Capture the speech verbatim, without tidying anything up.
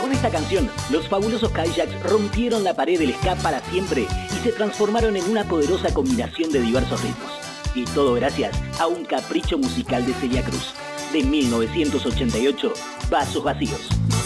Con esta canción, los fabulosos Cadillacs rompieron la pared del ska para siempre y se transformaron en una poderosa combinación de diversos ritmos. Y todo gracias a un capricho musical de Celia Cruz. De mil novecientos ochenta y ocho, Vasos Vacíos.